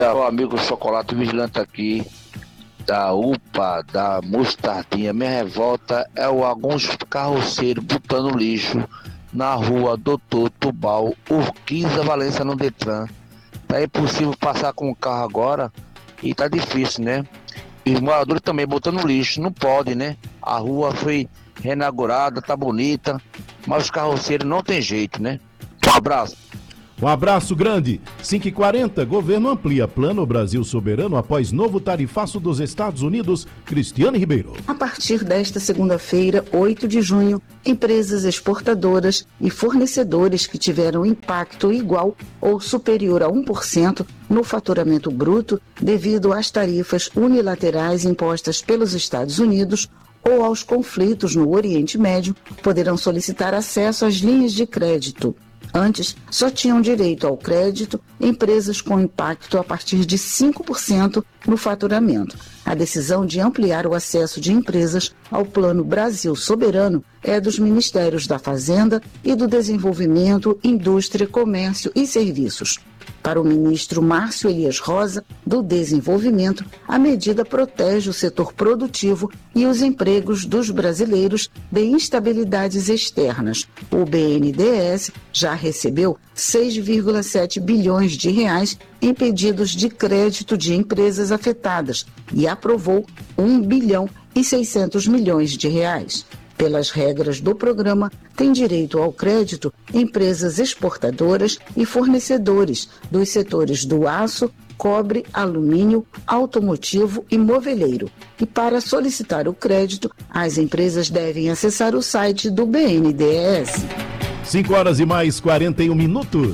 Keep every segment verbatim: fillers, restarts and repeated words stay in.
O amigo Chocolate Vigilante aqui, da U P A, da Mostardinha. Minha revolta é o alguns carroceiros botando lixo na rua Doutor Tubal, Urquiza, Valência, no Detran. Tá impossível passar com o carro agora e tá difícil, né? E os moradores também botando lixo, não pode, né? A rua foi reinaugurada, tá bonita, mas os carroceiros não tem jeito, né? Um abraço. Um abraço grande. cinco e quarenta, governo amplia Plano Brasil Soberano após novo tarifaço dos Estados Unidos. Cristiane Ribeiro. A partir desta segunda-feira, oito de junho, empresas exportadoras e fornecedores que tiveram impacto igual ou superior a um por cento no faturamento bruto devido às tarifas unilaterais impostas pelos Estados Unidos ou aos conflitos no Oriente Médio, poderão solicitar acesso às linhas de crédito. Antes, só tinham direito ao crédito empresas com impacto a partir de cinco por cento no faturamento. A decisão de ampliar o acesso de empresas ao Plano Brasil Soberano é dos Ministérios da Fazenda e do Desenvolvimento, Indústria, Comércio e Serviços. Para o ministro Márcio Elias Rosa, do Desenvolvimento, a medida protege o setor produtivo e os empregos dos brasileiros de instabilidades externas. O B N D E S já recebeu seis vírgula sete bilhões de reais em pedidos de crédito de empresas afetadas e aprovou um bilhão e seiscentos milhões de reais. Pelas regras do programa, têm direito ao crédito empresas exportadoras e fornecedores dos setores do aço, cobre, alumínio, automotivo e moveleiro. E para solicitar o crédito, as empresas devem acessar o site do B N D E S. cinco horas e mais quarenta e um minutos.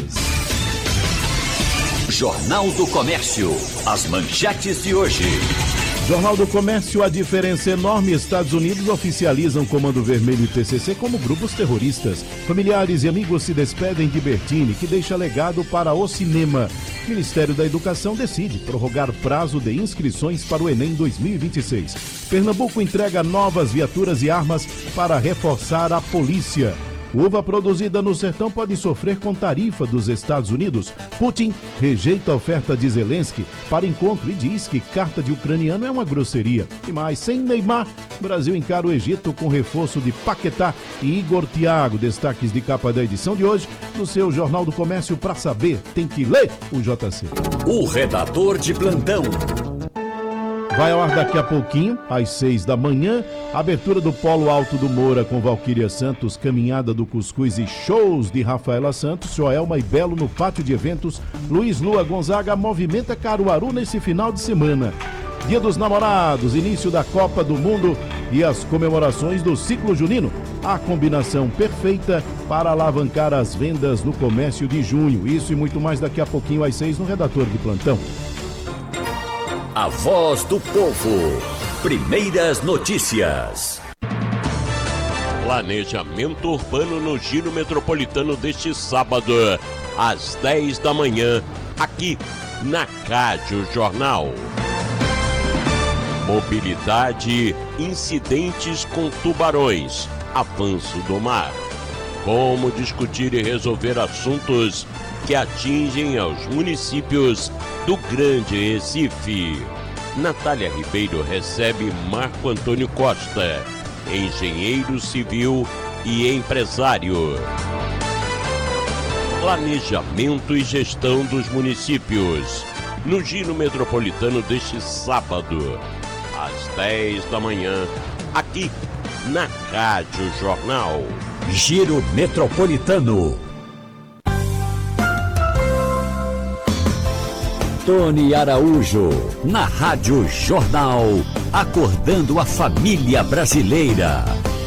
Jornal do Comércio. As manchetes de hoje. Jornal do Comércio, a diferença enorme. Estados Unidos oficializam Comando Vermelho e P C C como grupos terroristas. Familiares e amigos se despedem de Bertini, que deixa legado para o cinema. Ministério da Educação decide prorrogar prazo de inscrições para o Enem dois mil e vinte e seis. Pernambuco entrega novas viaturas e armas para reforçar a polícia. Uva produzida no sertão pode sofrer com tarifa dos Estados Unidos. Putin rejeita a oferta de Zelensky para encontro e diz que carta de ucraniano é uma grosseria. E mais, sem Neymar, Brasil encara o Egito com reforço de Paquetá e Igor Thiago. Destaques de capa da edição de hoje no seu Jornal do Comércio. Para saber, tem que ler o J C. O redator de plantão. Vai ao ar daqui a pouquinho, às seis da manhã, abertura do Polo Alto do Moura com Valquíria Santos, caminhada do Cuscuz e shows de Rafaela Santos, Joelma e Belo no pátio de eventos. Luiz Lua Gonzaga movimenta Caruaru nesse final de semana. Dia dos Namorados, início da Copa do Mundo e as comemorações do ciclo junino. A combinação perfeita para alavancar as vendas no comércio de junho. Isso e muito mais daqui a pouquinho às seis no Redator de Plantão. A voz do povo. Primeiras notícias. Planejamento urbano no Giro Metropolitano deste sábado, às dez da manhã, aqui na Rádio Jornal. Mobilidade, incidentes com tubarões, avanço do mar. Como discutir e resolver assuntos que atingem aos municípios do Grande Recife. Natália Ribeiro recebe Marco Antônio Costa, engenheiro civil e empresário. Planejamento e gestão dos municípios, no Giro Metropolitano deste sábado, às dez da manhã, aqui na Rádio Jornal. Giro Metropolitano. Tony Araújo, na Rádio Jornal, acordando a família brasileira.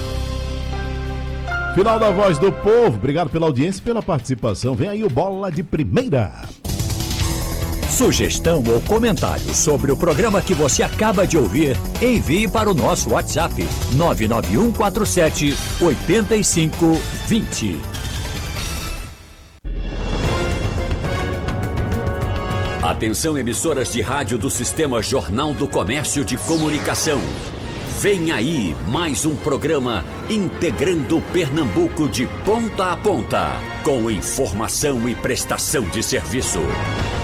Final da Voz do Povo, obrigado pela audiência e pela participação. Vem aí o Bola de Primeira. Sugestão ou comentário sobre o programa que você acaba de ouvir, envie para o nosso WhatsApp nove nove um quatro sete oito cinco dois zero. Atenção, emissoras de rádio do Sistema Jornal do Comércio de Comunicação. Vem aí mais um programa integrando Pernambuco de ponta a ponta, com informação e prestação de serviço.